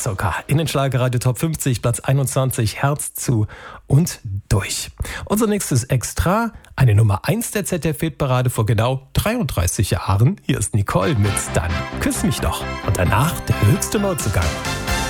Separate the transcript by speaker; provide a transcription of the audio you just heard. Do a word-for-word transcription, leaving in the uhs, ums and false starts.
Speaker 1: Zucker. In den Schlagerradio Top fünfzig, Platz einundzwanzig, Herz zu und durch. Unser nächstes Extra, eine Nummer eins der Z D F-Hitparade vor genau dreiunddreißig Jahren. Hier ist Nicole mit Dann küss mich doch. Und danach der höchste Neuzugang.